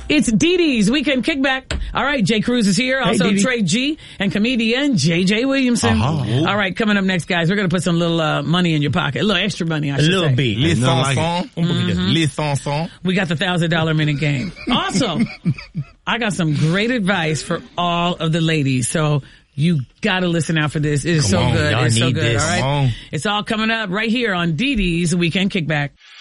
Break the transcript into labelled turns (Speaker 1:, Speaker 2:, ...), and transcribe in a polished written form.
Speaker 1: It's Dee Dee's Weekend Kickback. All right, Jay Cruz is here. Also,
Speaker 2: Dee.
Speaker 1: Trey G and comedian J.J. Williamson. All right, coming up next, guys, we're going to put some little money in your pocket. A little extra money, I should say.
Speaker 2: A little bit.
Speaker 3: Les Sansons.
Speaker 1: We got the $1,000 minute game. Also, I got some great advice for all of the ladies. So you got to listen out for this. It is so good. It's so good. All right. It's all coming up right here on Dee Dee's Weekend Kickback.